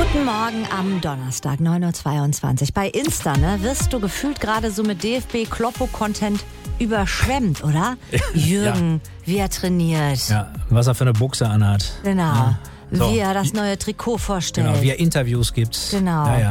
Guten Morgen am Donnerstag, 9.22 Uhr. Bei Insta wirst du gefühlt gerade so mit DFB-Kloppo-Content überschwemmt, oder? Jürgen, wie er trainiert. Ja, was er für eine Buchse anhat. Genau. Ja. So. Wie er das neue Trikot vorstellt. Genau, wie er Interviews gibt. Genau. Ja, ja.